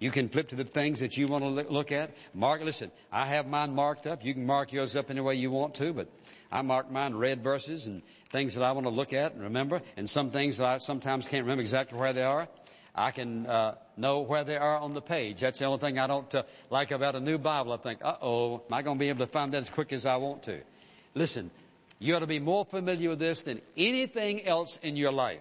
You can flip to the things that you want to look at. Listen, I have mine marked up. You can mark yours up any way you want to, but I mark mine red verses and things that I want to look at and remember, and some things that I sometimes can't remember exactly where they are. I can know where they are on the page. That's the only thing I don't like about a new Bible. I think, am I going to be able to find that as quick as I want to? Listen, you ought to be more familiar with this than anything else in your life.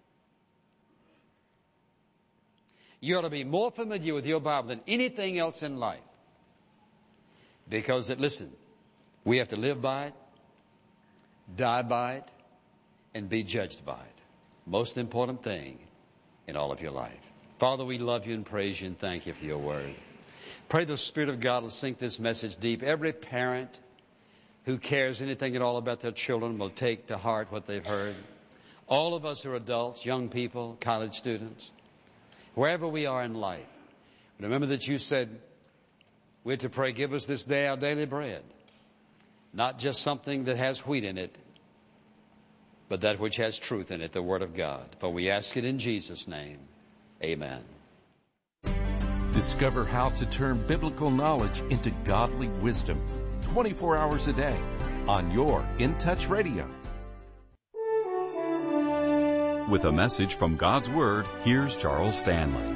You ought to be more familiar with your Bible than anything else in life. Because, listen, we have to live by it, die by it, and be judged by it. Most important thing in all of your life. Father, we love you and praise you and thank you for your word. Pray the Spirit of God will sink this message deep. Every parent who cares anything at all about their children will take to heart what they've heard. All of us are adults, young people, college students, wherever we are in life. Remember that you said we're to pray, give us this day our daily bread. Not just something that has wheat in it, but that which has truth in it, the Word of God. For we ask it in Jesus' name. Amen. Discover how to turn biblical knowledge into godly wisdom 24 hours a day on your In Touch Radio. With a message from God's Word, here's Charles Stanley.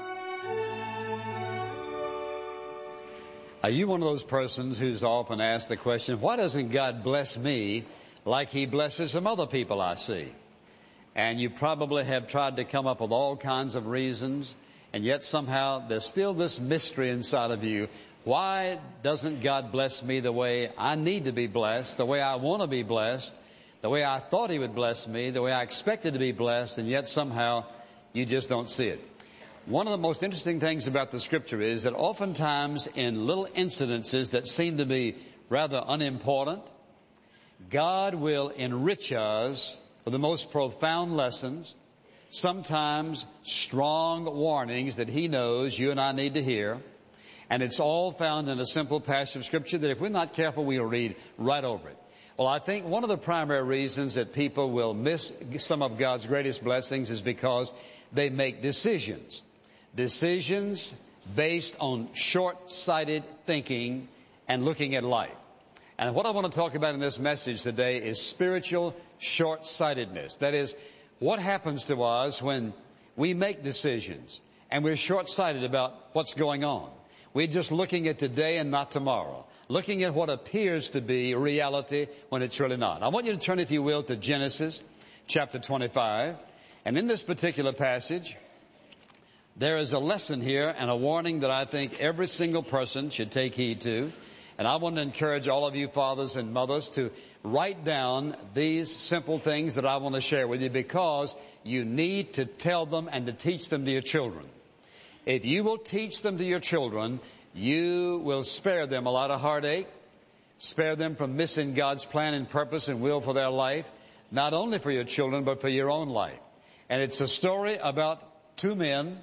Are you one of those persons who's often asked the question, why doesn't God bless me like He blesses some other people I see? And you probably have tried to come up with all kinds of reasons, and yet somehow there's still this mystery inside of you. Why doesn't God bless me the way I need to be blessed, the way I want to be blessed, the way I thought He would bless me, the way I expected to be blessed, and yet somehow you just don't see it? One of the most interesting things about the Scripture is that oftentimes in little incidences that seem to be rather unimportant, God will enrich us with the most profound lessons, sometimes strong warnings that He knows you and I need to hear. And it's all found in a simple passage of Scripture that if we're not careful, we'll read right over it. Well, I think one of the primary reasons that people will miss some of God's greatest blessings is because they make decisions. Decisions based on short-sighted thinking and looking at life. And what I want to talk about in this message today is spiritual short-sightedness. That is, what happens to us when we make decisions and we're short-sighted about what's going on. We're just looking at today and not tomorrow. Looking at what appears to be reality when it's really not. I want you to turn, if you will, to Genesis chapter 25. And in this particular passage, there is a lesson here and a warning that I think every single person should take heed to. And I want to encourage all of you fathers and mothers to write down these simple things that I want to share with you, because you need to tell them and to teach them to your children. If you will teach them to your children, you will spare them a lot of heartache, spare them from missing God's plan and purpose and will for their life, not only for your children, but for your own life. And it's a story about two men,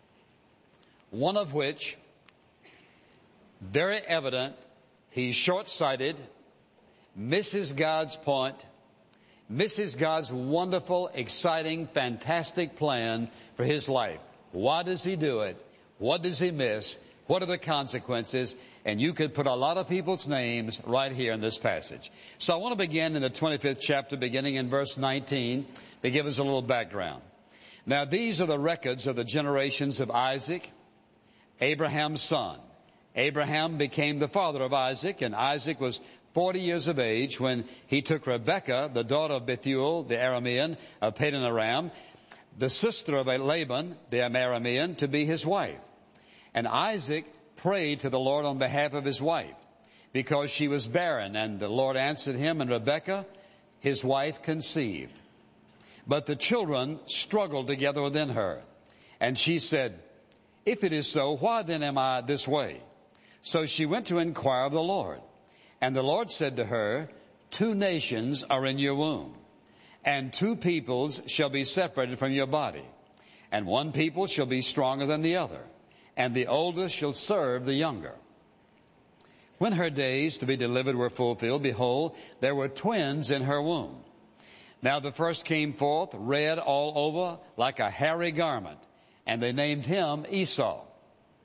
one of which, very evident, he's short-sighted, misses God's point, misses God's wonderful, exciting, fantastic plan for his life. Why does he do it? What does he miss? What are the consequences? And you could put a lot of people's names right here in this passage. So I want to begin in the 25th chapter, beginning in verse 19, to give us a little background. Now these are the records of the generations of Isaac, Abraham's son. Abraham became the father of Isaac, and Isaac was 40 years of age when he took Rebekah, the daughter of Bethuel, the Aramean of Padan Aram, the sister of Laban, the Aramean, to be his wife. And Isaac prayed to the Lord on behalf of his wife, because she was barren, and the Lord answered him, and Rebekah, his wife, conceived. But the children struggled together within her, and she said, "If it is so, why then am I this way?" So she went to inquire of the Lord. And the Lord said to her, 2 nations are in your womb, and 2 peoples shall be separated from your body. And one people shall be stronger than the other, and the older shall serve the younger. When her days to be delivered were fulfilled, behold, there were twins in her womb. Now the first came forth red all over like a hairy garment, and they named him Esau.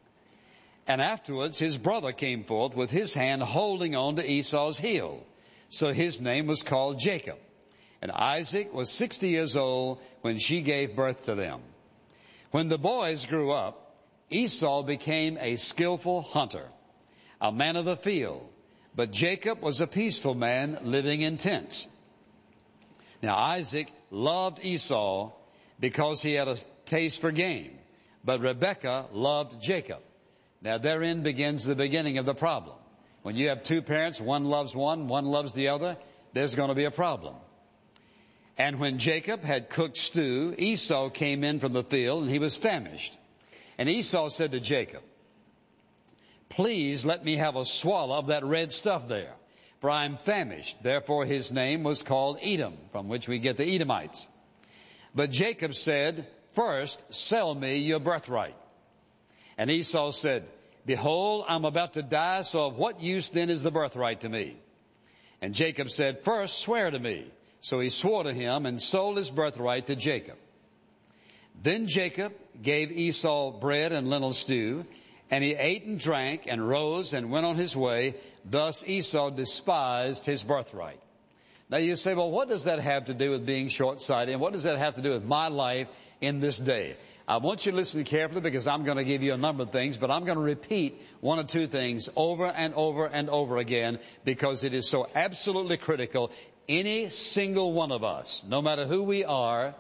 And afterwards his brother came forth with his hand holding on to Esau's heel. So his name was called Jacob. And Isaac was 60 years old when she gave birth to them. When the boys grew up, Esau became a skillful hunter, a man of the field. But Jacob was a peaceful man living in tents. Now Isaac loved Esau because he had a taste for game. But Rebekah loved Jacob. Now therein begins the beginning of the problem. When you have two parents, one loves one loves the other, there's going to be a problem. And when Jacob had cooked stew, Esau came in from the field and he was famished. And Esau said to Jacob, "Please let me have a swallow of that red stuff there, for I am famished." Therefore his name was called Edom, from which we get the Edomites. But Jacob said, "First, sell me your birthright." And Esau said, "Behold, I'm about to die, so of what use then is the birthright to me?" And Jacob said, "First, swear to me." So he swore to him and sold his birthright to Jacob. Then Jacob gave Esau bread and lentil stew, and he ate and drank and rose and went on his way. Thus Esau despised his birthright. Now you say, well, what does that have to do with being short-sighted? And what does that have to do with my life in this day? I want you to listen carefully because I'm going to give you a number of things, but I'm going to repeat one or two things over and over and over again because it is so absolutely critical. Any single one of us, no matter who we are,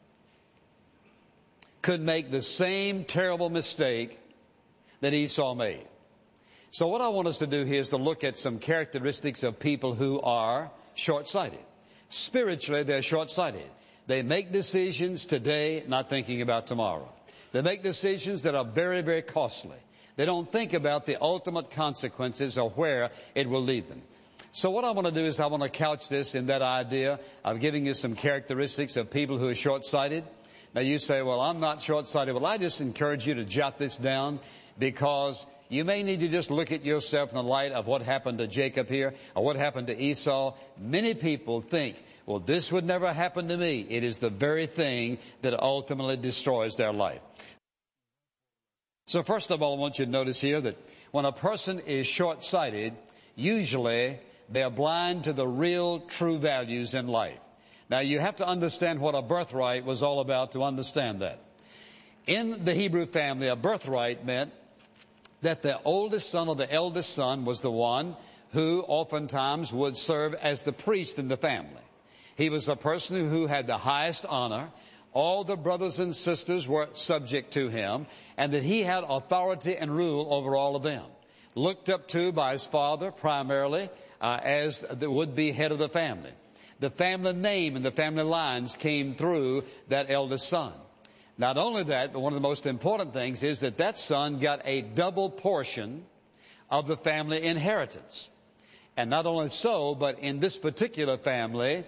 could make the same terrible mistake that Esau made. So what I want us to do here is to look at some characteristics of people who are short-sighted. Spiritually, they're short-sighted. They make decisions today, not thinking about tomorrow. They make decisions that are very, very costly. They don't think about the ultimate consequences or where it will lead them. So what I want to do is I want to couch this in that idea of giving you some characteristics of people who are short-sighted. Now you say, well, I'm not short-sighted. Well, I just encourage you to jot this down because you may need to just look at yourself in the light of what happened to Jacob here or what happened to Esau. Many people think, well, this would never happen to me. It is the very thing that ultimately destroys their life. So first of all, I want you to notice here that when a person is short-sighted, usually they are blind to the real, true values in life. Now, you have to understand what a birthright was all about to understand that. In the Hebrew family, a birthright meant that the oldest son or the eldest son was the one who oftentimes would serve as the priest in the family. He was a person who had the highest honor. All the brothers and sisters were subject to him, and that he had authority and rule over all of them. Looked up to by his father primarily as the would-be head of the family. The family name and the family lines came through that eldest son. Not only that, but one of the most important things is that that son got a double portion of the family inheritance. And not only so, but in this particular family,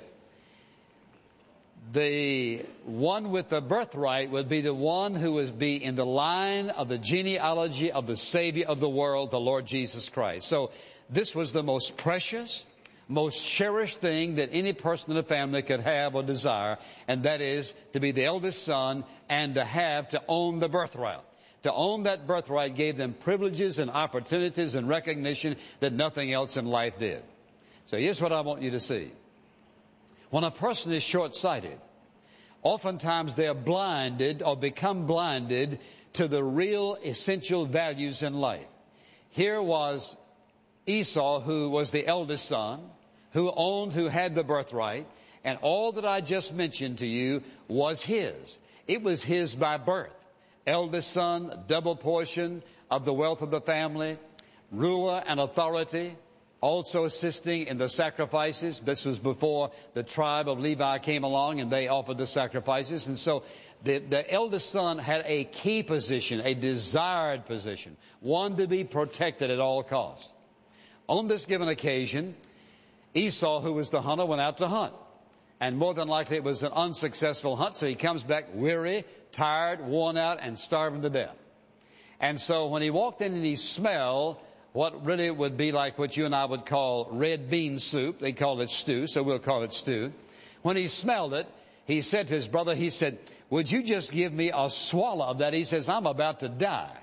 the one with the birthright would be the one who would be in the line of the genealogy of the Savior of the world, the Lord Jesus Christ. So this was the most precious, most cherished thing that any person in the family could have or desire, and that is to be the eldest son and to own the birthright. To own that birthright gave them privileges and opportunities and recognition that nothing else in life did. So here's what I want you to see. When a person is short-sighted, oftentimes they are blinded or become blinded to the real essential values in life. Here was Esau, who was the eldest son, who had the birthright, and all that I just mentioned to you was his. It was his by birth. Eldest son, double portion of the wealth of the family, ruler and authority, also assisting in the sacrifices. This was before the tribe of Levi came along and they offered the sacrifices. And so the eldest son had a key position, a desired position, one to be protected at all costs. On this given occasion, Esau, who was the hunter, went out to hunt. And more than likely it was an unsuccessful hunt, so he comes back weary, tired, worn out, and starving to death. And so when he walked in and he smelled what really would be like what you and I would call red bean soup, they call it stew, so we'll call it stew. When he smelled it, he said to his brother, he said, "Would you just give me a swallow of that?" He says, "I'm about to die."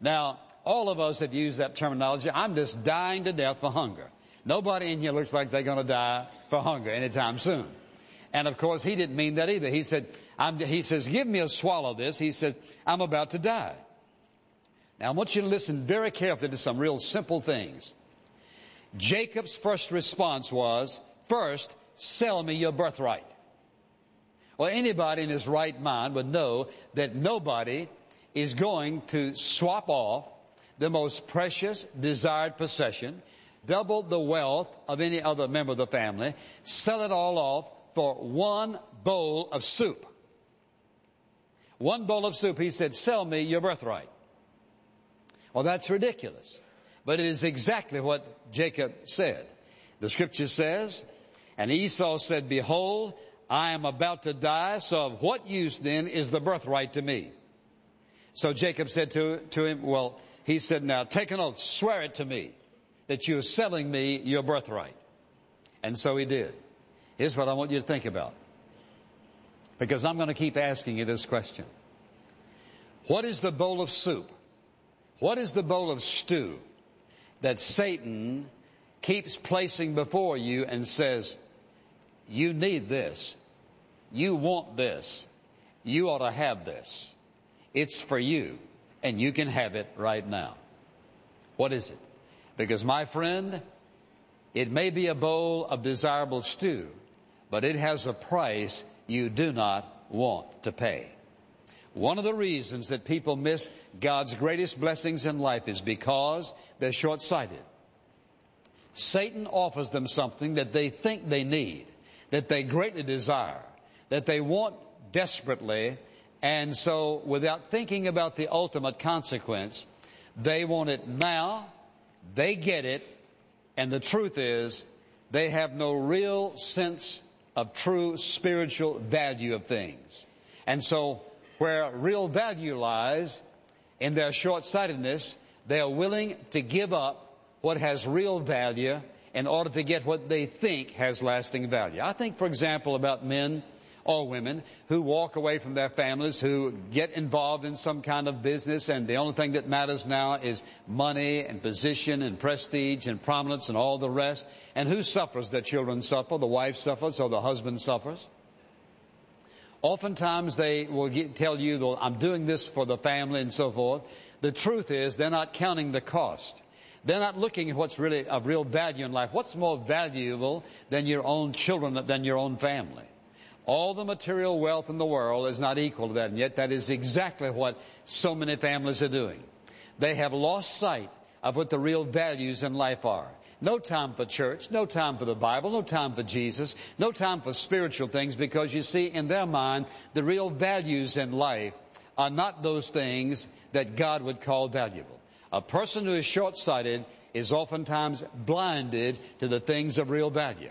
Now, all of us have used that terminology. I'm just dying to death for hunger. Nobody in here looks like they're going to die for hunger anytime soon. And of course, he didn't mean that either. He says, give me a swallow of this. He said, I'm about to die. Now, I want you to listen very carefully to some real simple things. Jacob's first response was, first, sell me your birthright. Well, anybody in his right mind would know that nobody is going to swap off the most precious, desired possession, double the wealth of any other member of the family, sell it all off for one bowl of soup. One bowl of soup. He said, sell me your birthright. Well, that's ridiculous. But it is exactly what Jacob said. The scripture says, and Esau said, behold, I am about to die, so of what use then is the birthright to me? So Jacob said to him, well, he said, now take an oath, swear it to me, that you are selling me your birthright. And so he did. Here's what I want you to think about, because I'm going to keep asking you this question. What is the bowl of soup? What is the bowl of stew that Satan keeps placing before you and says, you need this, you want this, you ought to have this, it's for you, and you can have it right now? What is it? Because, my friend, it may be a bowl of desirable stew, but it has a price you do not want to pay. One of the reasons that people miss God's greatest blessings in life is because they're short-sighted. Satan offers them something that they think they need, that they greatly desire, that they want desperately, and so without thinking about the ultimate consequence, they want it now, they get it, and the truth is they have no real sense of true spiritual value of things. And so where real value lies, in their short-sightedness, they are willing to give up what has real value in order to get what they think has lasting value. I think, for example, about men or women who walk away from their families, who get involved in some kind of business, and the only thing that matters now is money and position and prestige and prominence and all the rest. And who suffers? Their children suffer, the wife suffers, or the husband suffers. Oftentimes they will tell you, well, I'm doing this for the family and so forth. The truth is they're not counting the cost. They're not looking at what's really of real value in life. What's more valuable than your own children, than your own family? All the material wealth in the world is not equal to that, and yet that is exactly what so many families are doing. They have lost sight of what the real values in life are. No time for church, no time for the Bible, no time for Jesus, no time for spiritual things, because you see, in their mind, the real values in life are not those things that God would call valuable. A person who is short-sighted is oftentimes blinded to the things of real value.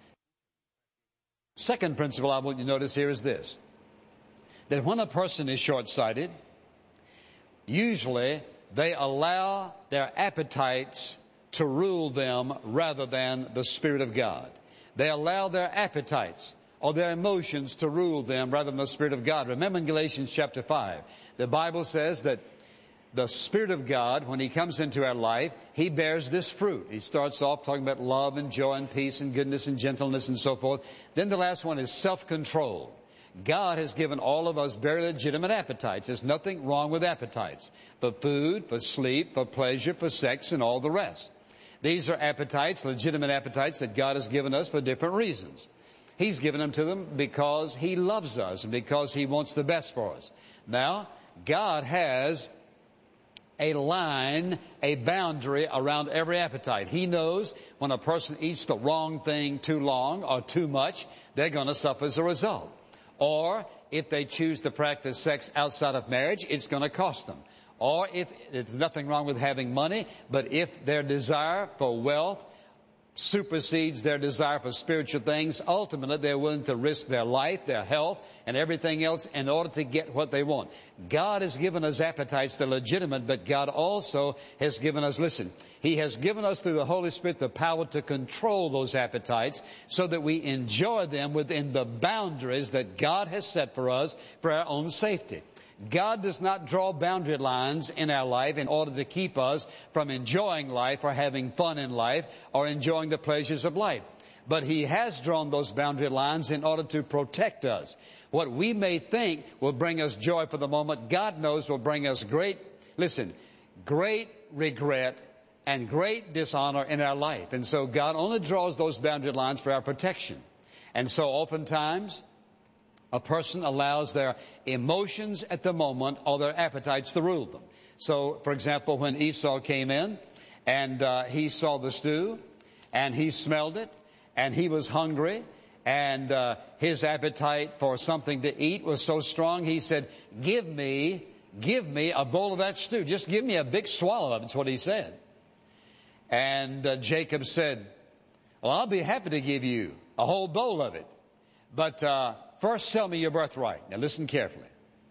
Second principle I want you to notice here is this, that when a person is short-sighted, usually they allow their appetites to rule them rather than the Spirit of God. They allow their appetites or their emotions to rule them rather than the Spirit of God. Remember in Galatians chapter 5, the Bible says that the Spirit of God, when He comes into our life, He bears this fruit. He starts off talking about love and joy and peace and goodness and gentleness and so forth. Then the last one is self-control. God has given all of us very legitimate appetites. There's nothing wrong with appetites. For food, for sleep, for pleasure, for sex, and all the rest. These are appetites, legitimate appetites that God has given us for different reasons. He's given them to them because He loves us and because He wants the best for us. Now, God has a line, a boundary around every appetite. He knows when a person eats the wrong thing too long or too much, they're going to suffer as a result. Or if they choose to practice sex outside of marriage, it's going to cost them. Or if there's nothing wrong with having money, but if their desire for wealth supersedes their desire for spiritual things, ultimately they're willing to risk their life, their health, and everything else in order to get what they want. God has given us appetites that are legitimate, but God also has given us, listen, He has given us through the Holy Spirit the power to control those appetites so that we enjoy them within the boundaries that God has set for us for our own safety. God does not draw boundary lines in our life in order to keep us from enjoying life or having fun in life or enjoying the pleasures of life. But He has drawn those boundary lines in order to protect us. What we may think will bring us joy for the moment, God knows will bring us great regret and great dishonor in our life. And so God only draws those boundary lines for our protection. And so oftentimes, a person allows their emotions at the moment or their appetites to rule them. So, for example, when Esau came in and he saw the stew and he smelled it and he was hungry and his appetite for something to eat was so strong, he said, give me a bowl of that stew. Just give me a big swallow of it. That's what he said. And Jacob said, well, I'll be happy to give you a whole bowl of it. But first sell me your birthright. Now listen carefully.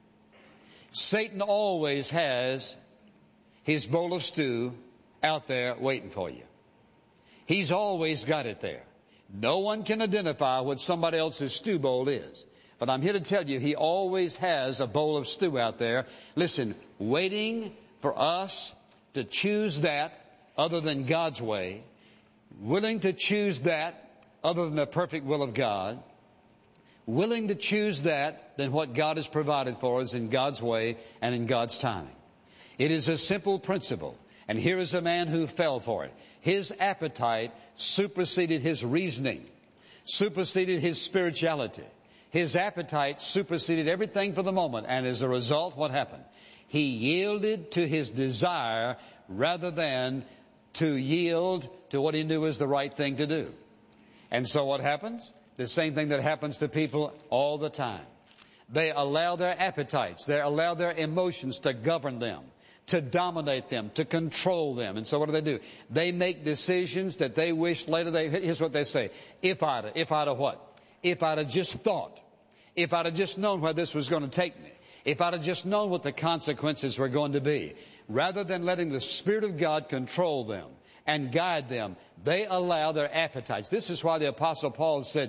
Satan always has his bowl of stew out there waiting for you. He's always got it there. No one can identify what somebody else's stew bowl is. But I'm here to tell you, he always has a bowl of stew out there, listen, waiting for us to choose that other than God's way, willing to choose that other than the perfect will of God, willing to choose that than what God has provided for us in God's way and in God's timing. It is a simple principle. And here is a man who fell for it. His appetite superseded his reasoning, superseded his spirituality. His appetite superseded everything for the moment. And as a result, what happened? He yielded to his desire rather than to yield to what he knew was the right thing to do. And so what happens? The same thing that happens to people all the time. They allow their appetites, they allow their emotions to govern them, to dominate them, to control them. And so what do? They make decisions that they wish later here's what they say. If I'd have what? If I'd have just thought. If I'd have just known where this was going to take me. If I'd have just known what the consequences were going to be. Rather than letting the Spirit of God control them and guide them, they allow their appetites. This is why the Apostle Paul said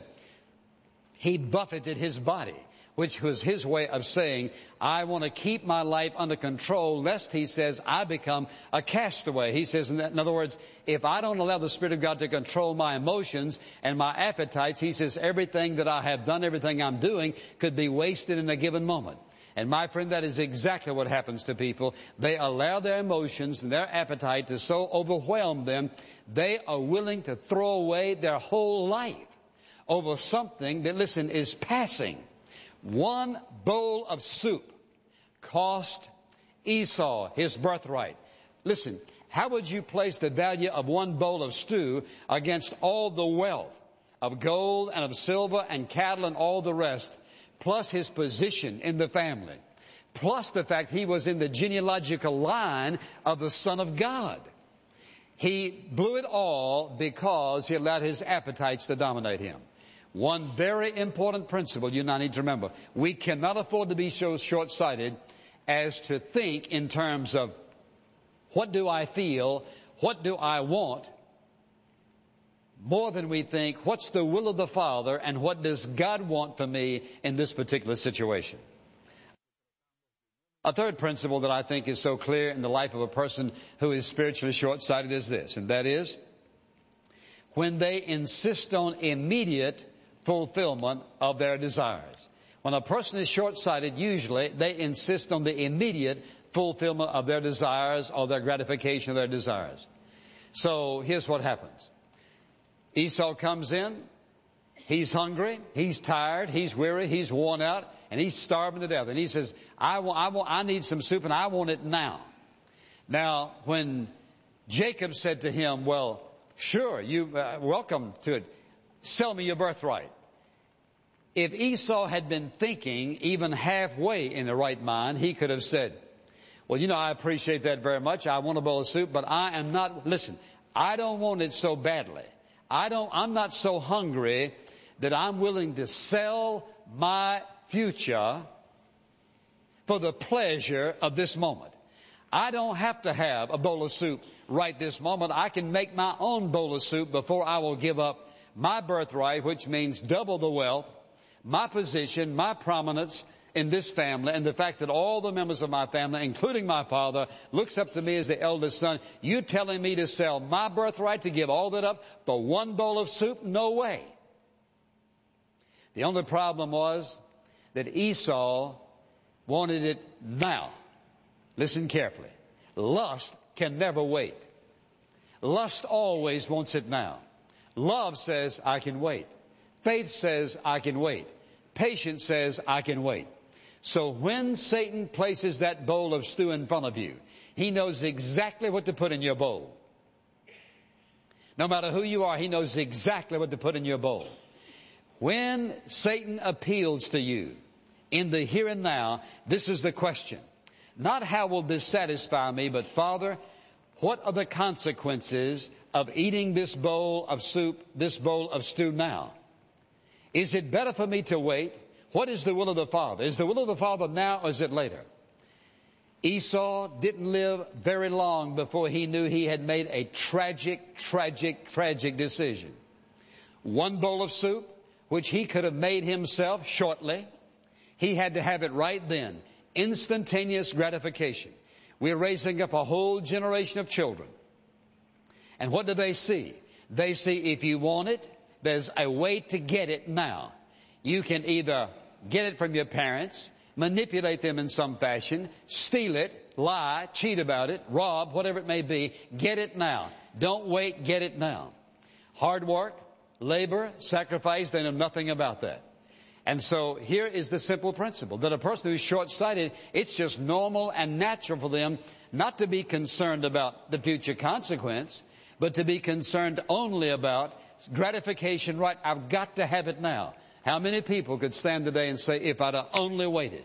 he buffeted his body, which was his way of saying, I want to keep my life under control, lest, he says, I become a castaway. He says, in other words, if I don't allow the Spirit of God to control my emotions and my appetites, he says, everything that I have done, everything I'm doing could be wasted in a given moment. And my friend, that is exactly what happens to people. They allow their emotions and their appetite to so overwhelm them, they are willing to throw away their whole life over something that, listen, is passing. One bowl of soup cost Esau his birthright. Listen, how would you place the value of one bowl of stew against all the wealth of gold and of silver and cattle and all the rest, plus his position in the family, plus the fact he was in the genealogical line of the Son of God? He blew it all because he allowed his appetites to dominate him. One very important principle you and I need to remember. We cannot afford to be so short-sighted as to think in terms of what do I feel, what do I want, more than we think what's the will of the Father and what does God want for me in this particular situation. A third principle that I think is so clear in the life of a person who is spiritually short-sighted is this, and that is when they insist on immediate fulfillment of their desires. When a person is short-sighted, usually they insist on the immediate fulfillment of their desires or their gratification of their desires. So here's what happens. Esau comes in, he's hungry, he's tired, he's weary, he's worn out, and he's starving to death. And he says, I need some soup and I want it now. Now, when Jacob said to him, well, sure, you welcome to it. Sell me your birthright. If Esau had been thinking even halfway in the right mind, he could have said, well, I appreciate that very much. I want a bowl of soup, but I am not, listen, I don't want it so badly. I'm not so hungry that I'm willing to sell my future for the pleasure of this moment. I don't have to have a bowl of soup right this moment. I can make my own bowl of soup before I will give up my birthright, which means double the wealth, my position, my prominence, in this family, and the fact that all the members of my family, including my father, looks up to me as the eldest son, you telling me to sell my birthright, to give all that up for one bowl of soup? No way. The only problem was that Esau wanted it now. Listen carefully. Lust can never wait. Lust always wants it now. Love says, I can wait. Faith says, I can wait. Patience says, I can wait. So when Satan places that bowl of stew in front of you, he knows exactly what to put in your bowl. No matter who you are, he knows exactly what to put in your bowl. When Satan appeals to you in the here and now, this is the question. Not how will this satisfy me, but Father, what are the consequences of eating this bowl of soup, this bowl of stew now? Is it better for me to wait? What is the will of the Father? Is the will of the Father now or is it later? Esau didn't live very long before he knew he had made a tragic decision. One bowl of soup, which he could have made himself shortly, he had to have it right then. Instantaneous gratification. We're raising up a whole generation of children. And what do they see? They see if you want it, there's a way to get it now. You can either get it from your parents, manipulate them in some fashion, steal it, lie, cheat about it, rob, whatever it may be. Get it now. Don't wait, get it now. Hard work, labor, sacrifice, they know nothing about that. And so here is the simple principle, that a person who's short-sighted, it's just normal and natural for them not to be concerned about the future consequence, but to be concerned only about gratification, right? I've got to have it now. How many people could stand today and say, if I'd have only waited,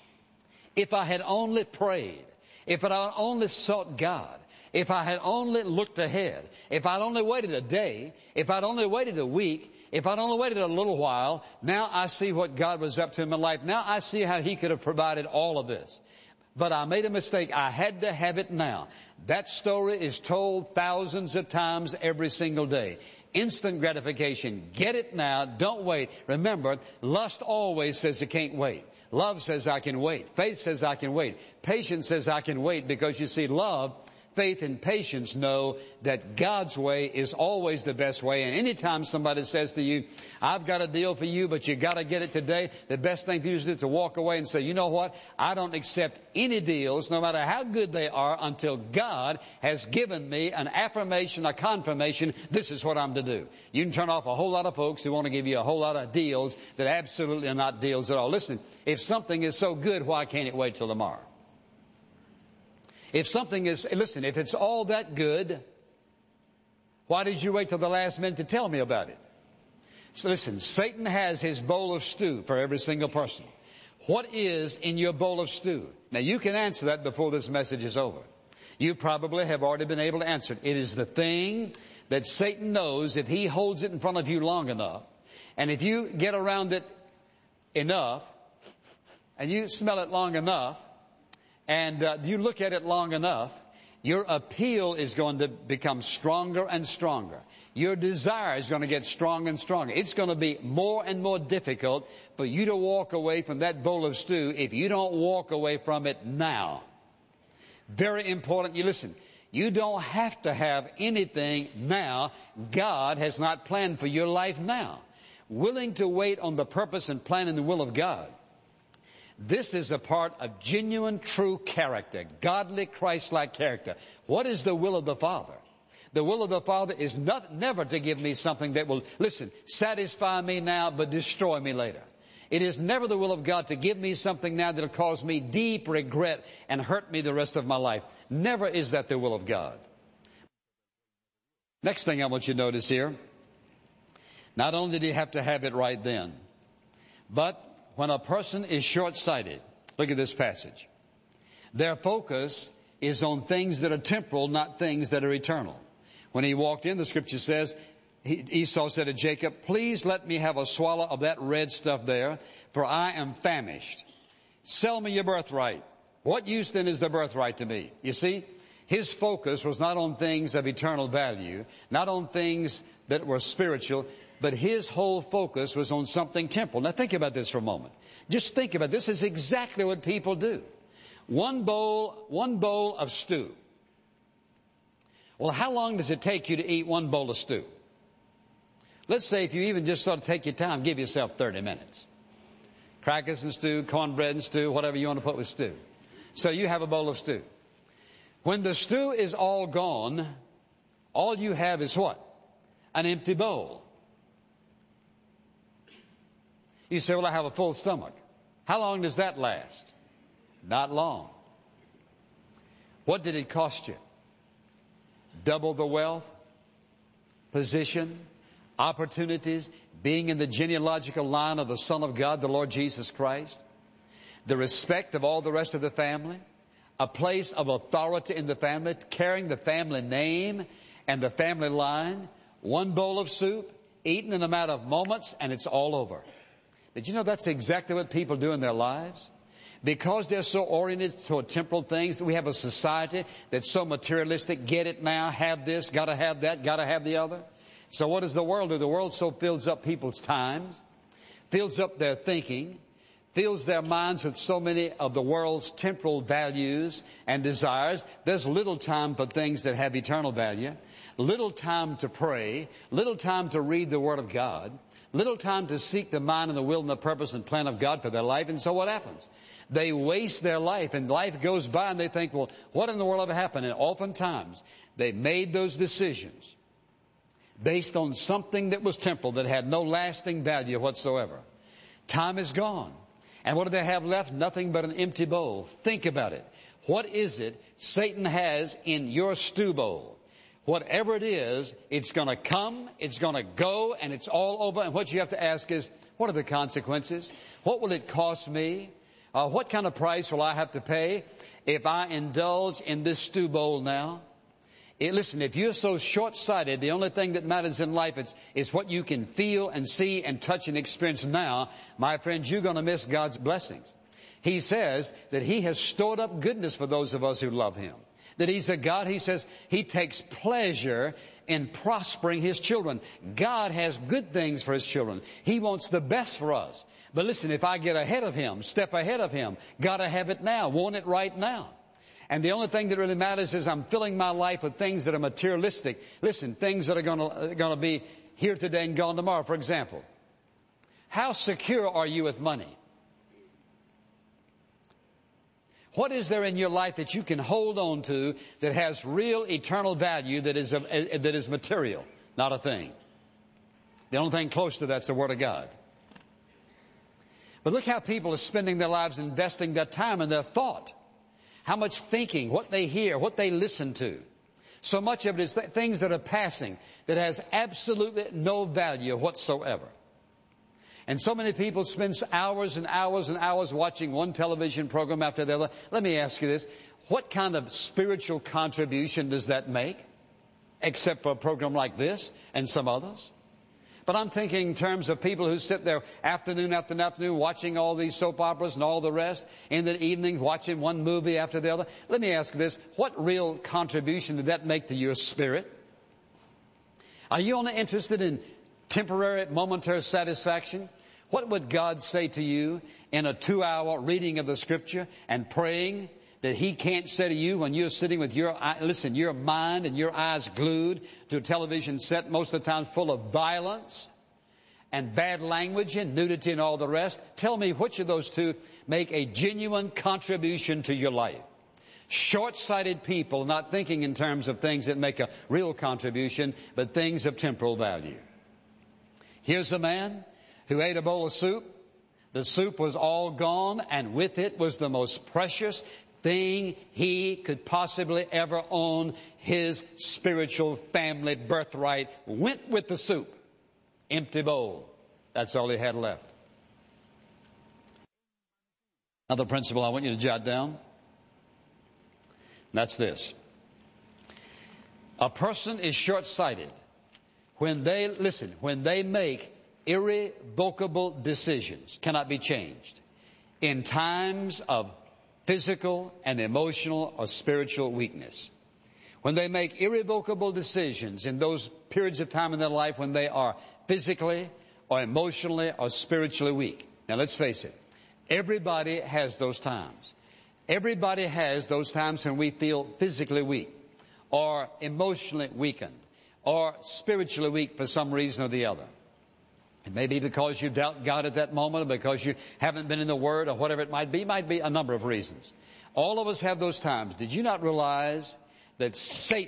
if I had only prayed, if I had only sought God, if I had only looked ahead, if I'd only waited a day, if I'd only waited a week, if I'd only waited a little while, now I see what God was up to in my life. Now I see how He could have provided all of this. But I made a mistake. I had to have it now. That story is told thousands of times every single day. Instant gratification. Get it now. Don't wait. Remember, lust always says it can't wait. Love says I can wait. Faith says I can wait. Patience says I can wait, because you see, love, faith, and patience know that God's way is always the best way. And anytime somebody says to you, I've got a deal for you, but you got to get it today, the best thing for you to do is to walk away and say, you know what? I don't accept any deals, no matter how good they are, until God has given me an affirmation, a confirmation, this is what I'm to do. You can turn off a whole lot of folks who want to give you a whole lot of deals that absolutely are not deals at all. Listen, if something is so good, why can't it wait till tomorrow? If something is, listen, if it's all that good, why did you wait till the last minute to tell me about it? So listen, Satan has his bowl of stew for every single person. What is in your bowl of stew? Now you can answer that before this message is over. You probably have already been able to answer it. It is the thing that Satan knows if he holds it in front of you long enough, and if you get around it enough, and you smell it long enough, and you look at it long enough, your appeal is going to become stronger and stronger. Your desire is going to get stronger and stronger. It's going to be more and more difficult for you to walk away from that bowl of stew if you don't walk away from it now. Very important. You listen, you don't have to have anything now. God has not planned for your life now. Willing to wait on the purpose and plan and the will of God. This is a part of genuine, true character, godly, Christ-like character. What is the will of the Father? The will of the Father is never to give me something that will, listen, satisfy me now but destroy me later. It is never the will of God to give me something now that will cause me deep regret and hurt me the rest of my life. Never is that the will of God. Next thing I want you to notice here, not only did he have to have it right then, but when a person is short-sighted, look at this passage. Their focus is on things that are temporal, not things that are eternal. When he walked in, the scripture says, Esau said to Jacob, please let me have a swallow of that red stuff there, for I am famished. Sell me your birthright. What use then is the birthright to me? You see, his focus was not on things of eternal value, not on things that were spiritual. but his whole focus was on something temporal. Now think about this for a moment. Just think about it. This is exactly what people do. One bowl of stew. Well, how long does it take you to eat one bowl of stew? Let's say if you even just sort of take your time, give yourself 30 minutes. Crackers and stew, cornbread and stew, whatever you want to put with stew. So you have a bowl of stew. When the stew is all gone, all you have is what? An empty bowl. You say, well, I have a full stomach. How long does that last? Not long. What did it cost you? Double the wealth, position, opportunities, being in the genealogical line of the Son of God, the Lord Jesus Christ, the respect of all the rest of the family, a place of authority in the family, carrying the family name and the family line, one bowl of soup, eaten in a matter of moments, and it's all over. Did you know that's exactly what people do in their lives? Because they're so oriented toward temporal things, we have a society that's so materialistic. Get it now, have this, gotta have that, gotta have the other. So what does the world do? The world so fills up people's times, fills up their thinking, fills their minds with so many of the world's temporal values and desires. There's little time for things that have eternal value, little time to pray, little time to read the Word of God, little time to seek the mind and the will and the purpose and plan of God for their life. And so what happens? They waste their life, and life goes by, and they think, well, what in the world ever happened? And oftentimes, they made those decisions based on something that was temporal, that had no lasting value whatsoever. Time is gone. And what do they have left? Nothing but an empty bowl. Think about it. What is it Satan has in your stew bowl? Whatever it is, it's going to come, it's going to go, and it's all over. And what you have to ask is, what are the consequences? What will it cost me? What kind of price will I have to pay if I indulge in this stew bowl now? Listen, if you're so short-sighted, the only thing that matters in life is what you can feel and see and touch and experience now, my friends, you're going to miss God's blessings. He says that He has stored up goodness for those of us who love Him. That He's a God, He says, He takes pleasure in prospering His children. God has good things for His children. He wants the best for us. But listen, if I get ahead of Him, step ahead of Him, gotta have it now, want it right now. And the only thing that really matters is I'm filling my life with things that are materialistic. Listen, things that are going to be here today and gone tomorrow. For example, how secure are you with money? What is there in your life that you can hold on to that has real eternal value that is material, not a thing? The only thing close to that's the Word of God. But look how people are spending their lives investing their time and their thought. How much thinking, what they hear, what they listen to. So much of it is things that are passing, that has absolutely no value whatsoever. And so many people spend hours and hours and hours watching one television program after the other. Let me ask you this. What kind of spiritual contribution does that make? Except for a program like this and some others. But I'm thinking in terms of people who sit there afternoon after afternoon watching all these soap operas and all the rest, in the evening watching one movie after the other. Let me ask you this. What real contribution did that make to your spirit? Are you only interested in temporary, momentary satisfaction? What would God say to you in a 2-hour reading of the Scripture and praying that He can't say to you when you're sitting with your mind and your eyes glued to a television set, most of the time full of violence and bad language and nudity and all the rest? Tell me which of those two make a genuine contribution to your life. Short-sighted people not thinking in terms of things that make a real contribution, but things of temporal value. Here's a man who ate a bowl of soup. The soup was all gone, and with it was the most precious thing he could possibly ever own. His spiritual family birthright went with the soup. Empty bowl. That's all he had left. Another principle I want you to jot down. That's this. A person is short-sighted when they make irrevocable decisions, cannot be changed, in times of physical and emotional or spiritual weakness. When they make irrevocable decisions in those periods of time in their life when they are physically or emotionally or spiritually weak. Now let's face it. Everybody has those times. Everybody has those times when we feel physically weak or emotionally weakened or spiritually weak for some reason or the other. It may be because you doubt God at that moment, or because you haven't been in the Word, or whatever it might be. It might be a number of reasons. All of us have those times. Did you not realize that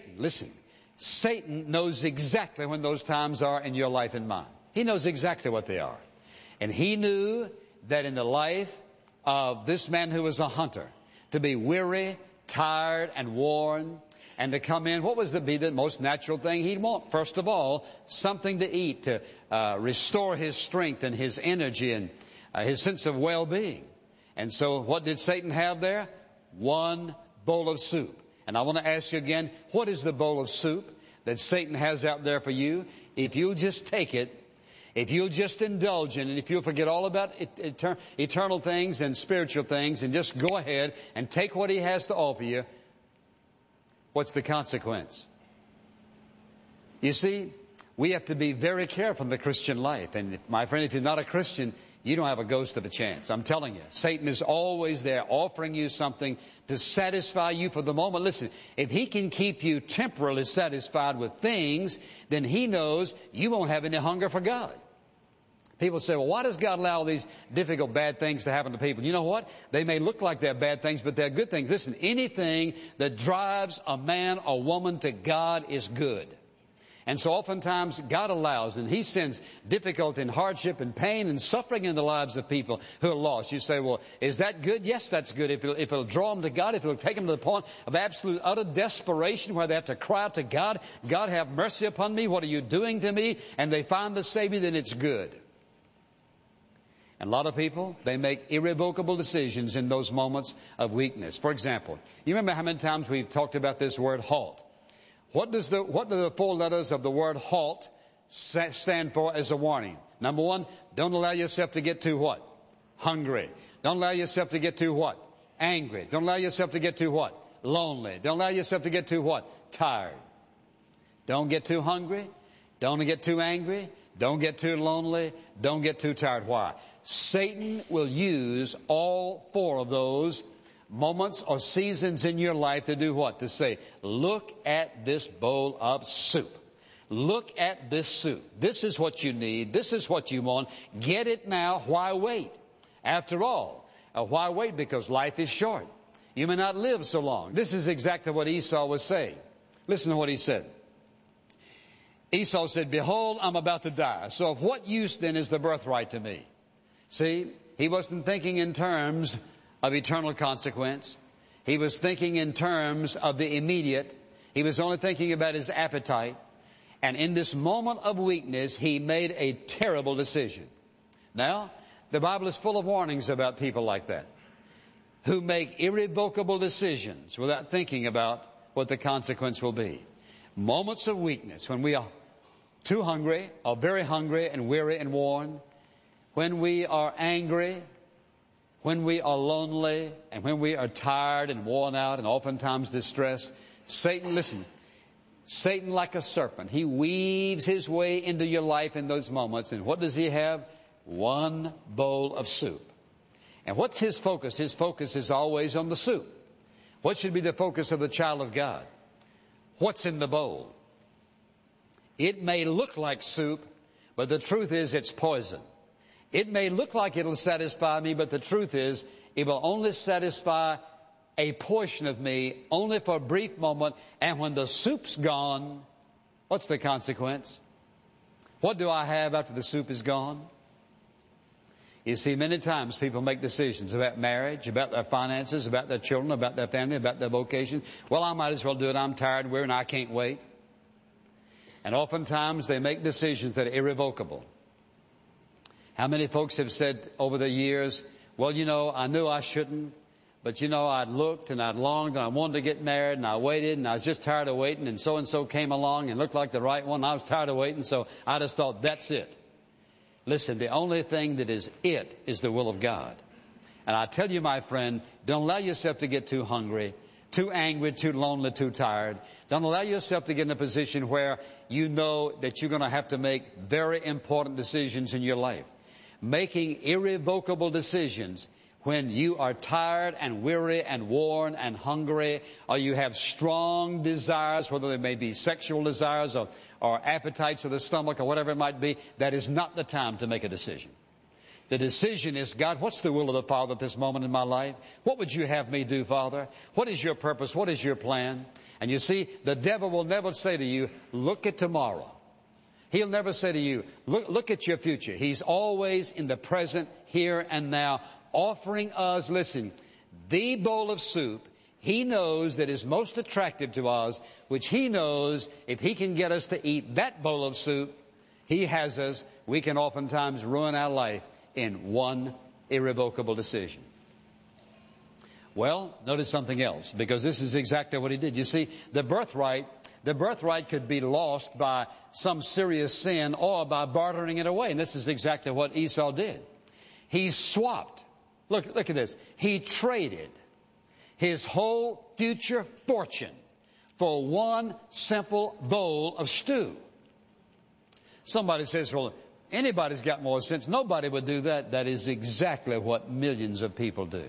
Satan knows exactly when those times are in your life and mine? He knows exactly what they are. And he knew that in the life of this man who was a hunter, to be weary, tired, and worn, and to come in, what was to be the most natural thing he'd want? First of all, something to eat to restore his strength and his energy and his sense of well-being. And so what did Satan have there? One bowl of soup. And I want to ask you again, what is the bowl of soup that Satan has out there for you? If you'll just take it, if you'll just indulge in it, if you'll forget all about eternal things and spiritual things and just go ahead and take what he has to offer you, what's the consequence? You see, we have to be very careful in the Christian life. And my friend, if you're not a Christian, you don't have a ghost of a chance. I'm telling you, Satan is always there offering you something to satisfy you for the moment. Listen, if he can keep you temporarily satisfied with things, then he knows you won't have any hunger for God. People say, well, why does God allow these difficult, bad things to happen to people? You know what? They may look like they're bad things, but they're good things. Listen, anything that drives a man or woman to God is good. And so oftentimes God allows, and he sends difficulty and hardship and pain and suffering in the lives of people who are lost. You say, well, is that good? Yes, that's good. If it'll draw them to God, if it'll take them to the point of absolute, utter desperation where they have to cry out to God, God, have mercy upon me. What are you doing to me? And they find the Savior, then it's good. And a lot of people, they make irrevocable decisions in those moments of weakness. For example, you remember how many times we've talked about this word halt? What do the four letters of the word halt stand for as a warning? Number one, don't allow yourself to get too what? Hungry. Don't allow yourself to get too what? Angry. Don't allow yourself to get too what? Lonely. Don't allow yourself to get too what? Tired. Don't get too hungry. Don't get too angry. Don't get too lonely. Don't get too tired. Why? Satan will use all four of those moments or seasons in your life to do what? To say, look at this bowl of soup. Look at this soup. This is what you need. This is what you want. Get it now. Why wait? After all, why wait? Because life is short. You may not live so long. This is exactly what Esau was saying. Listen to what he said. Esau said, behold, I'm about to die. So of what use then is the birthright to me? See, he wasn't thinking in terms of eternal consequence. He was thinking in terms of the immediate. He was only thinking about his appetite. And in this moment of weakness, he made a terrible decision. Now, the Bible is full of warnings about people like that, who make irrevocable decisions without thinking about what the consequence will be. Moments of weakness, when we are too hungry, or very hungry and weary and worn, when we are angry, when we are lonely, and when we are tired and worn out and oftentimes distressed, Satan, listen, Satan like a serpent, he weaves his way into your life in those moments. And what does he have? One bowl of soup. And what's his focus? His focus is always on the soup. What should be the focus of the child of God? What's in the bowl? It may look like soup, but the truth is it's poison. It may look like it'll satisfy me, but the truth is it will only satisfy a portion of me, only for a brief moment. And when the soup's gone, what's the consequence? What do I have after the soup is gone? You see, many times people make decisions about marriage, about their finances, about their children, about their family, about their vocation. Well, I might as well do it. I'm tired, weary, and I can't wait. And oftentimes they make decisions that are irrevocable. How many folks have said over the years, well, you know, I knew I shouldn't, but you know, I'd looked and I'd longed and I wanted to get married and I waited and I was just tired of waiting and so came along and looked like the right one. I was tired of waiting, so I just thought, that's it. Listen, the only thing that is it is the will of God. And I tell you, my friend, don't allow yourself to get too hungry. too angry, too lonely, too tired. Don't allow yourself to get in a position where you know that you're going to have to make very important decisions in your life. Making irrevocable decisions when you are tired and weary and worn and hungry, or you have strong desires, whether they may be sexual desires or appetites of the stomach or whatever it might be, that is not the time to make a decision. The decision is, God, what's the will of the Father at this moment in my life? What would you have me do, Father? What is your purpose? What is your plan? And you see, the devil will never say to you, look at tomorrow. He'll never say to you, look at your future. He's always in the present, here and now, offering us, listen, the bowl of soup He knows that is most attractive to us, which He knows if He can get us to eat that bowl of soup, He has us. We can oftentimes ruin our life in one irrevocable decision. Well, notice something else, because this is exactly what He did. You see, the birthright could be lost by some serious sin or by bartering it away. And this is exactly what Esau did. He swapped. Look at this. He traded his whole future fortune for one simple bowl of stew. Somebody says, well, anybody's got more sense. Nobody would do that. That is exactly what millions of people do.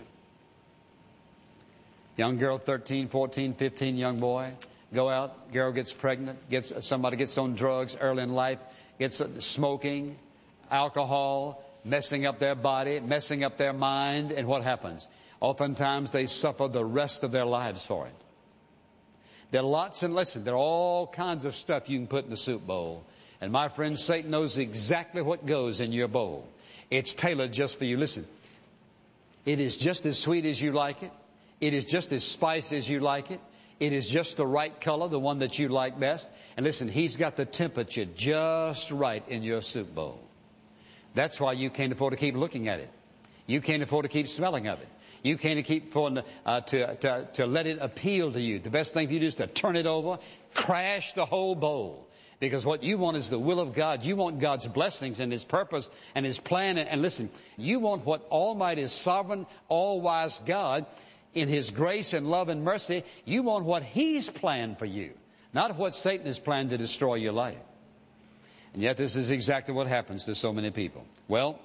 Young girl, 13, 14, 15, young boy, go out, girl gets pregnant, somebody gets on drugs early in life, gets smoking, alcohol, messing up their body, messing up their mind, and what happens? Oftentimes they suffer the rest of their lives for it. There are all kinds of stuff you can put in the soup bowl. And my friend, Satan knows exactly what goes in your bowl. It's tailored just for you. Listen, it is just as sweet as you like it. It is just as spicy as you like it. It is just the right color, the one that you like best. And listen, he's got the temperature just right in your soup bowl. That's why you can't afford to keep looking at it. You can't afford to keep smelling of it. You can't afford to let it appeal to you. The best thing for you to do is to turn it over, crash the whole bowl. Because what you want is the will of God. You want God's blessings and His purpose and His plan. And listen, you want what Almighty, Sovereign, All-Wise God, in His grace and love and mercy, you want what He's planned for you, not what Satan has planned to destroy your life. And yet this is exactly what happens to so many people. Well,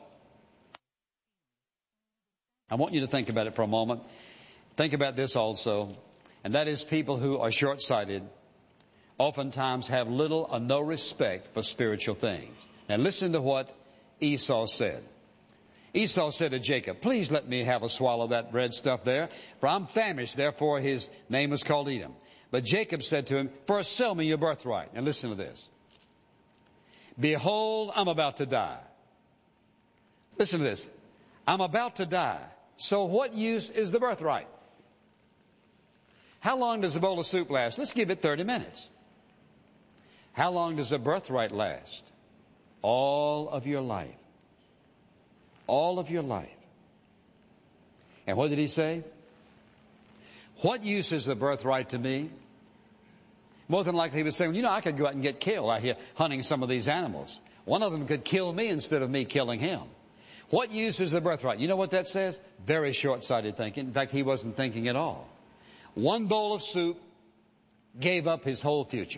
I want you to think about it for a moment. Think about this also, and that is people who are short-sighted oftentimes have little or no respect for spiritual things. Now listen to what Esau said. Esau said to Jacob, please let me have a swallow of that bread stuff there, for I'm famished. Therefore his name was called Edom. But Jacob said to him, first sell me your birthright. Now listen to this. Behold, I'm about to die. Listen to this. I'm about to die. So what use is the birthright? How long does a bowl of soup last? Let's give it 30 minutes. How long does a birthright last? All of your life. All of your life. And what did he say? What use is the birthright to me? More than likely he was saying, I could go out and get killed out here hunting some of these animals. One of them could kill me instead of me killing him. What use is the birthright? You know what that says? Very short-sighted thinking. In fact, he wasn't thinking at all. One bowl of soup gave up his whole future.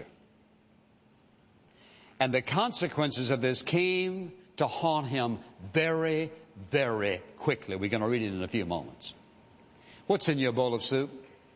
And the consequences of this came to haunt him very, very quickly. We're going to read it in a few moments. What's in your bowl of soup?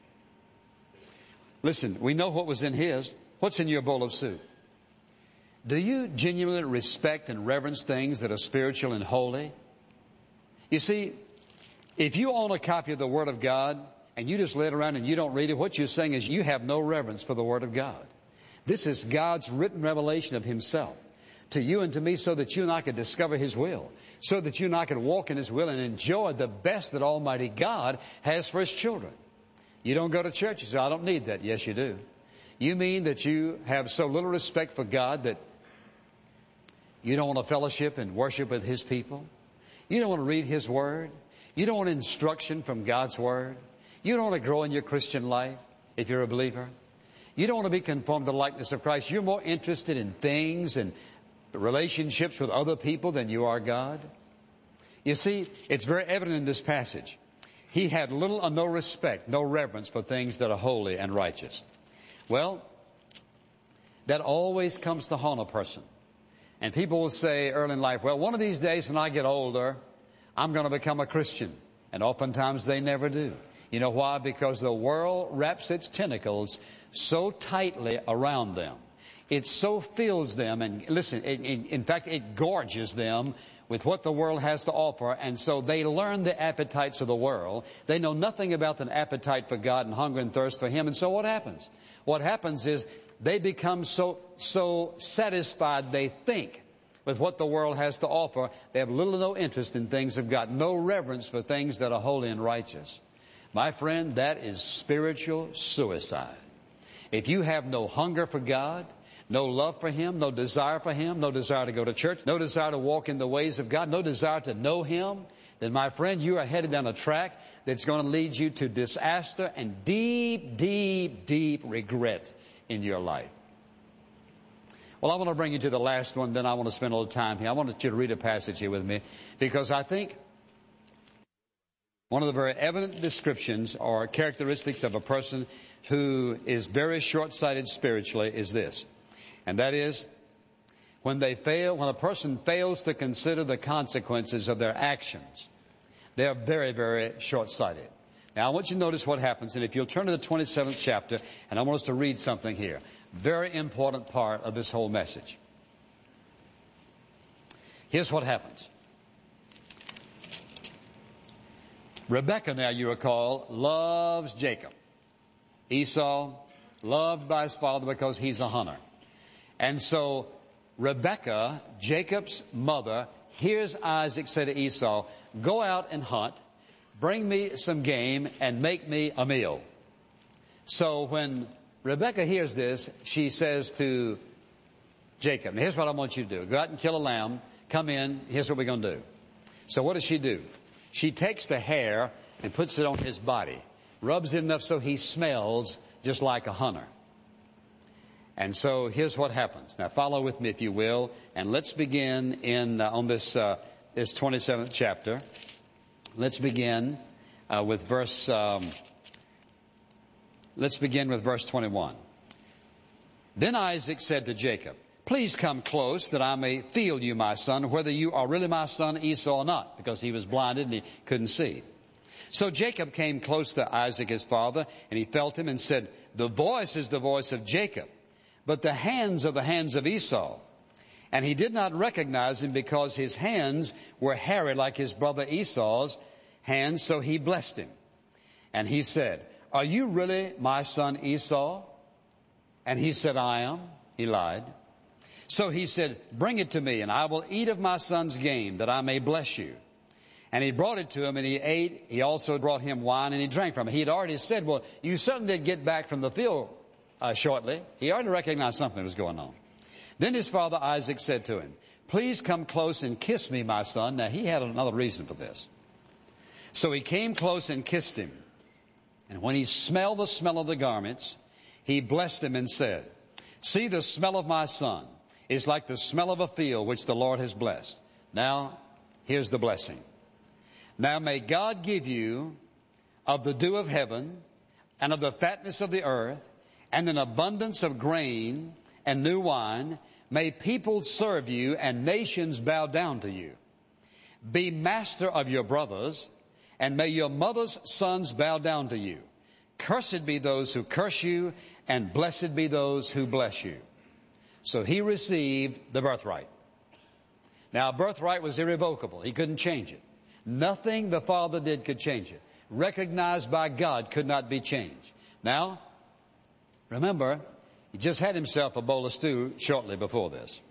Listen, we know what was in his. What's in your bowl of soup? Do you genuinely respect and reverence things that are spiritual and holy? You see, if you own a copy of the Word of God and you just lay it around and you don't read it, what you're saying is you have no reverence for the Word of God. This is God's written revelation of Himself to you and to me so that you and I could discover His will, so that you and I could walk in His will and enjoy the best that Almighty God has for His children. You don't go to church. You say, I don't need that. Yes, you do. You mean that you have so little respect for God that you don't want to fellowship and worship with His people? You don't want to read His Word? You don't want instruction from God's Word? You don't want to grow in your Christian life if you're a believer? You don't want to be conformed to the likeness of Christ? You're more interested in things and relationships with other people than you are God? You see, it's very evident in this passage. he had little or no respect, no reverence for things that are holy and righteous. Well, that always comes to haunt a person. And people will say early in life, well, one of these days when I get older, I'm going to become a Christian. And oftentimes they never do. You know why? Because the world wraps its tentacles so tightly around them. It so fills them, and listen, in fact, it gorges them with what the world has to offer, and so they learn the appetites of the world. They know nothing about an appetite for God and hunger and thirst for Him, and so what happens? What happens is they become so satisfied, they think, with what the world has to offer. They have little or no interest in things of God, no reverence for things that are holy and righteous. My friend, that is spiritual suicide. If you have no hunger for God, no love for Him, no desire for Him, no desire to go to church, no desire to walk in the ways of God, no desire to know Him, then my friend, you are headed down a track that's going to lead you to disaster and deep, deep, deep regret in your life. Well, I want to bring you to the last one, then I want to spend a little time here. I want you to read a passage here with me, because I think one of the very evident descriptions or characteristics of a person who is very short-sighted spiritually is this. And that is, when a person fails to consider the consequences of their actions, they are very, very short-sighted. Now, I want you to notice what happens, and if you'll turn to the 27th chapter, and I want us to read something here. Very important part of this whole message. Here's what happens. Rebekah, now you recall, loves Jacob. Esau, loved by his father because he's a hunter. And so Rebekah, Jacob's mother, hears Isaac say to Esau, go out and hunt, bring me some game, and make me a meal. So when Rebekah hears this, she says to Jacob, here's what I want you to do. Go out and kill a lamb, come in, here's what we're going to do. So what does she do? She takes the hair and puts it on his body, rubs it enough so he smells just like a hunter. And so here's what happens. Now follow with me if you will, and let's begin on this 27th chapter. Let's begin with verse 21. Then Isaac said to Jacob, please come close that I may feel you, my son, whether you are really my son Esau or not, because he was blinded and he couldn't see. So Jacob came close to Isaac his father, and he felt him and said, the voice is the voice of Jacob, but the hands are the hands of Esau. And he did not recognize him because his hands were hairy like his brother Esau's hands, so he blessed him. And he said, are you really my son Esau? And he said, I am. He lied. So he said, bring it to me, and I will eat of my son's game, that I may bless you. And he brought it to him, and he ate. He also brought him wine, and he drank from it. He had already said, well, you certainly did get back from the field shortly. He already recognized something was going on. Then his father Isaac said to him, please come close and kiss me, my son. Now he had another reason for this. So he came close and kissed him. And when he smelled the smell of the garments, he blessed him and said, see, the smell of my son is like the smell of a field which the Lord has blessed. Now, here's the blessing. Now may God give you of the dew of heaven and of the fatness of the earth and an abundance of grain and new wine. May people serve you and nations bow down to you. Be master of your brothers, and may your mother's sons bow down to you. Cursed be those who curse you, and blessed be those who bless you. So he received the birthright. Now, birthright was irrevocable. He couldn't change it. Nothing the father did could change it. Recognized by God could not be changed. Now, remember, he just had himself a bowl of stew shortly before this.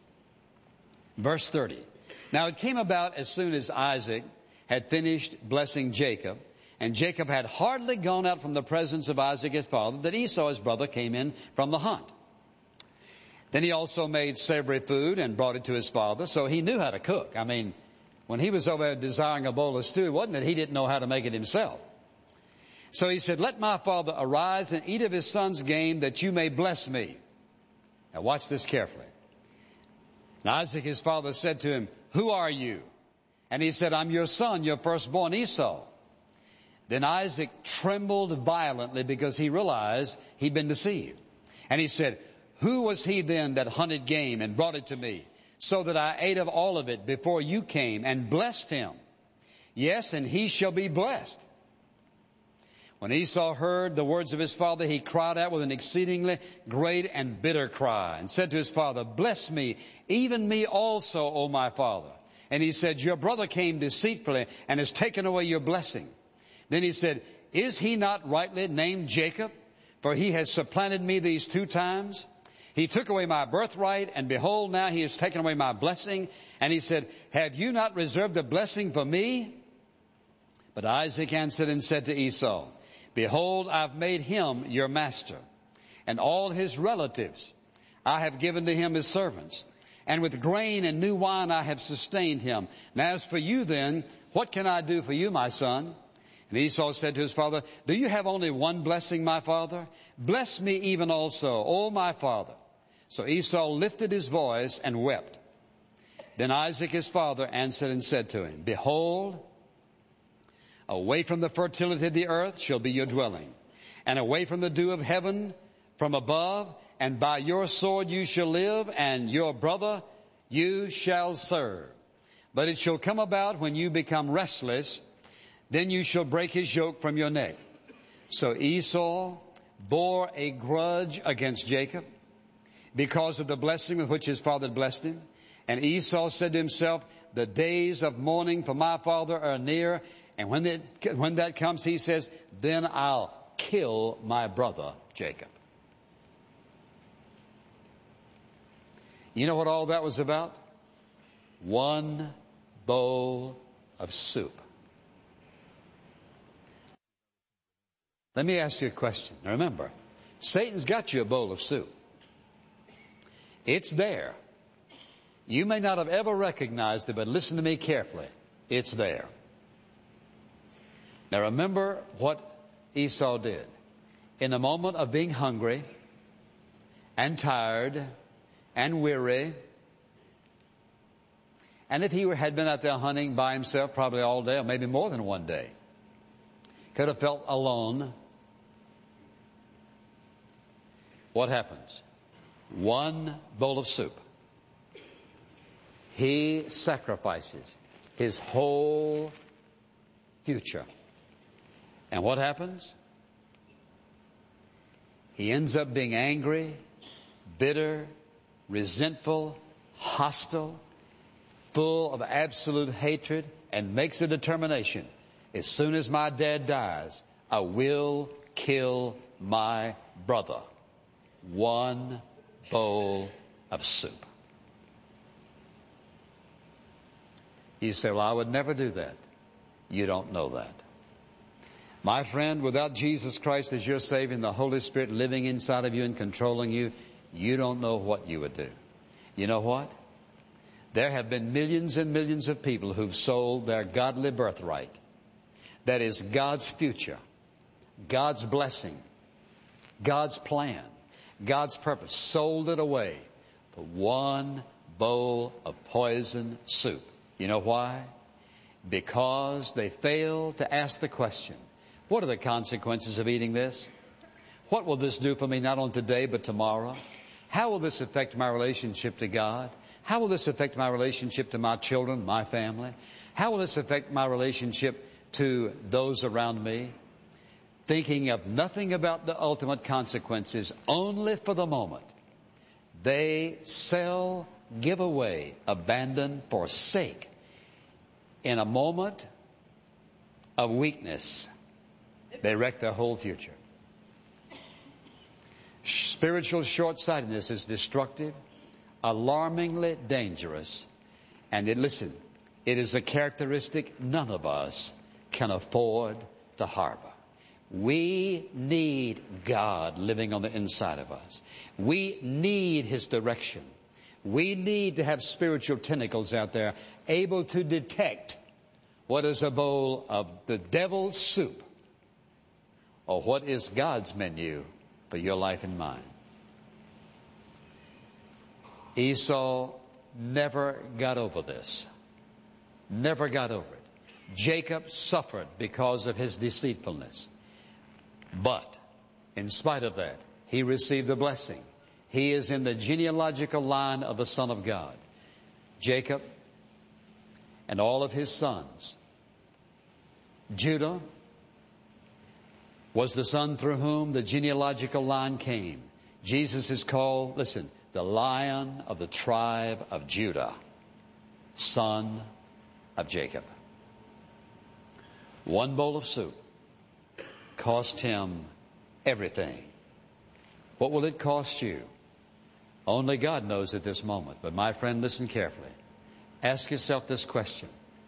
Verse 30. Now it came about as soon as Isaac had finished blessing Jacob, and Jacob had hardly gone out from the presence of Isaac his father, that Esau his brother came in from the hunt. Then he also made savory food and brought it to his father, so he knew how to cook. I mean, when he was over there desiring a bowl of stew, wasn't it? He didn't know how to make it himself. So he said, let my father arise and eat of his son's game, that you may bless me. Now watch this carefully. And Isaac his father said to him, who are you? And he said, I'm your son, your firstborn Esau. Then Isaac trembled violently because he realized he'd been deceived. And he said, who was he then that hunted game and brought it to me, so that I ate of all of it before you came, and blessed him? Yes, and he shall be blessed. When Esau heard the words of his father, he cried out with an exceedingly great and bitter cry, and said to his father, bless me, even me also, O my father. And he said, your brother came deceitfully and has taken away your blessing. Then he said, is he not rightly named Jacob? For he has supplanted me these 2 times. He took away my birthright, and behold, now he has taken away my blessing. And he said, have you not reserved a blessing for me? But Isaac answered and said to Esau, behold, I've made him your master, and all his relatives I have given to him as servants. And with grain and new wine I have sustained him. And as for you then, what can I do for you, my son? And Esau said to his father, do you have only one blessing, my father? Bless me even also, O my father. So Esau lifted his voice and wept. Then Isaac his father answered and said to him, behold, away from the fertility of the earth shall be your dwelling, and away from the dew of heaven from above, and by your sword you shall live, and your brother you shall serve. But it shall come about when you become restless, then you shall break his yoke from your neck. So Esau bore a grudge against Jacob because of the blessing with which his father had blessed him. And Esau said to himself, the days of mourning for my father are near. And when that comes, he says, then I'll kill my brother Jacob. You know what all that was about? One bowl of soup. Let me ask you a question. Now remember, Satan's got you a bowl of soup. It's there. You may not have ever recognized it, but listen to me carefully. It's there. Now remember what Esau did. In a moment of being hungry and tired and weary, and if he had been out there hunting by himself probably all day or maybe more than one day, could have felt alone. What happens? One bowl of soup. He sacrifices his whole future. And what happens? He ends up being angry, bitter, resentful, hostile, full of absolute hatred, and makes a determination. As soon as my dad dies, I will kill my brother. One bowl of soup. You say, well, I would never do that. You don't know that. My friend, without Jesus Christ as your Savior and the Holy Spirit living inside of you and controlling you, you don't know what you would do. You know what? There have been millions and millions of people who've sold their godly birthright. That is God's future, God's blessing, God's plan, God's purpose. Sold it away for one bowl of poison soup. You know why? Because they failed to ask the question, what are the consequences of eating this? What will this do for me not only today but tomorrow? How will this affect my relationship to God? How will this affect my relationship to my children, my family? How will this affect my relationship to those around me? Thinking of nothing about the ultimate consequences, only for the moment. They sell, give away, abandon, forsake. In a moment of weakness, they wreck their whole future. Spiritual short-sightedness is destructive, alarmingly dangerous, and it is a characteristic none of us can afford to harbor. We need God living on the inside of us. We need His direction. We need to have spiritual tentacles out there able to detect what is a bowl of the devil's soup or what is God's menu for your life and mine. Esau never got over this. Never got over it. Jacob suffered because of his deceitfulness. But in spite of that, he received the blessing. He is in the genealogical line of the Son of God. Jacob and all of his sons. Judah was the son through whom the genealogical line came. Jesus is called, listen, the Lion of the tribe of Judah, son of Jacob. One bowl of soup cost him everything. What will it cost you? Only God knows at this moment. But my friend, listen carefully. Ask yourself this question.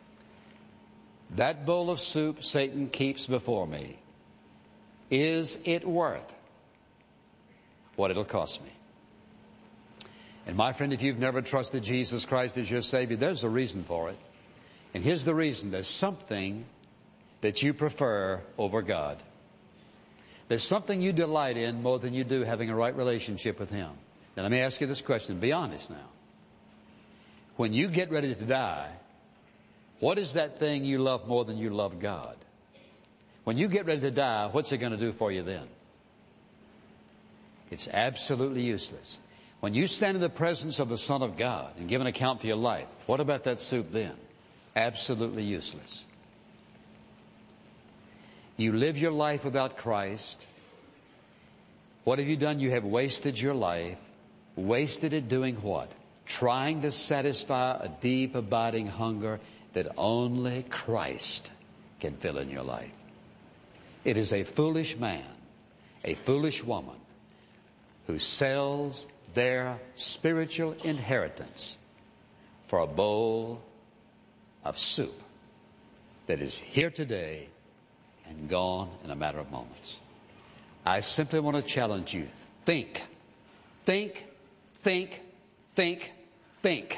That bowl of soup Satan keeps before me, is it worth what it'll cost me? And my friend, if you've never trusted Jesus Christ as your Savior, there's a reason for it. And here's the reason. There's something that you prefer over God. There's something you delight in more than you do having a right relationship with Him. Now let me ask you this question. Be honest now. When you get ready to die, what is that thing you love more than you love God? When you get ready to die, what's it going to do for you then? It's absolutely useless. When you stand in the presence of the Son of God and give an account for your life, what about that soup then? Absolutely useless. You live your life without Christ. What have you done? You have wasted your life. Wasted it doing what? Trying to satisfy a deep, abiding hunger that only Christ can fill in your life. It is a foolish man, a foolish woman who sells their spiritual inheritance for a bowl of soup that is here today and gone in a matter of moments. I simply want to challenge you. Think. Think, think, think, think.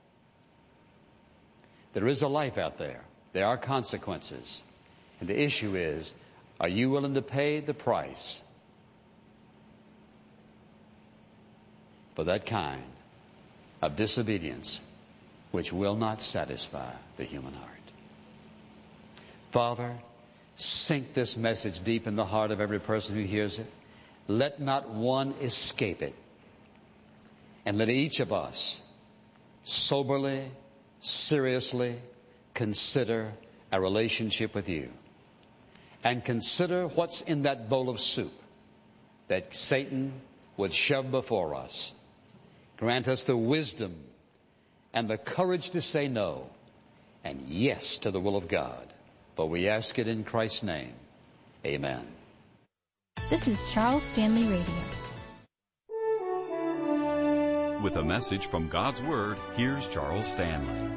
There is a life out there. There are consequences. And the issue is, are you willing to pay the price for that kind of disobedience which will not satisfy the human heart? Father, sink this message deep in the heart of every person who hears it. Let not one escape it. And let each of us soberly, seriously consider our relationship with you. And consider what's in that bowl of soup that Satan would shove before us. Grant us the wisdom and the courage to say no and yes to the will of God. For we ask it in Christ's name. Amen. This is Charles Stanley Radio. With a message from God's Word, here's Charles Stanley.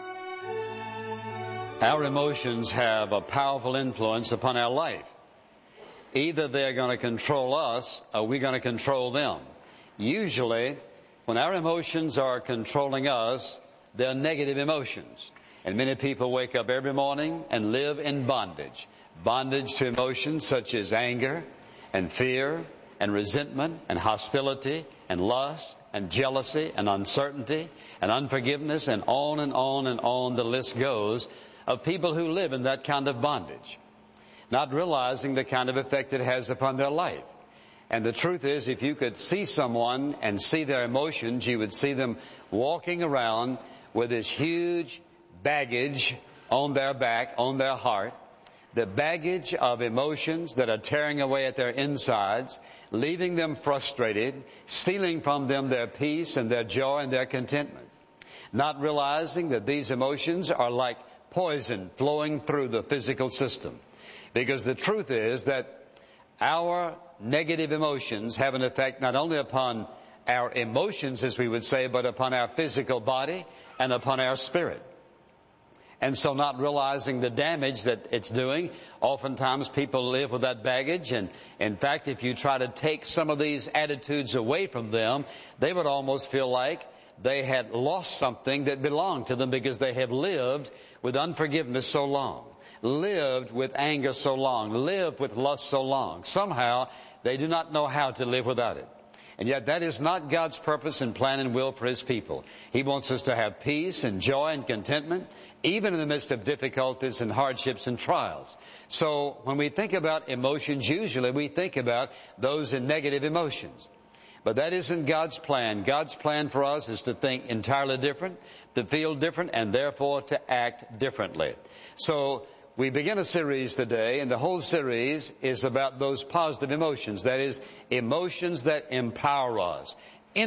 Our emotions have a powerful influence upon our life. Either they're going to control us or we're going to control them. Usually, when our emotions are controlling us, they're negative emotions. And many people wake up every morning and live in bondage. Bondage to emotions such as anger and fear and resentment and hostility and lust and jealousy and uncertainty and unforgiveness and on and on and on the list goes of people who live in that kind of bondage, not realizing the kind of effect it has upon their life. And the truth is, if you could see someone and see their emotions, you would see them walking around with this huge baggage on their back, on their heart, the baggage of emotions that are tearing away at their insides, leaving them frustrated, stealing from them their peace and their joy and their contentment, not realizing that these emotions are like poison flowing through the physical system. Because the truth is that our negative emotions have an effect not only upon our emotions, as we would say, but upon our physical body and upon our spirit. And so not realizing the damage that it's doing, oftentimes people live with that baggage. And in fact, if you try to take some of these attitudes away from them, they would almost feel like they had lost something that belonged to them because they have lived with unforgiveness so long, lived with anger so long, lived with lust so long. Somehow they do not know how to live without it. And yet that is not God's purpose and plan and will for His people. He wants us to have peace and joy and contentment, even in the midst of difficulties and hardships and trials. So when we think about emotions, usually we think about those in negative emotions. But that isn't God's plan. God's plan for us is to think entirely different, to feel different, and therefore to act differently. So we begin a series today, and the whole series is about those positive emotions. That is, emotions that empower us,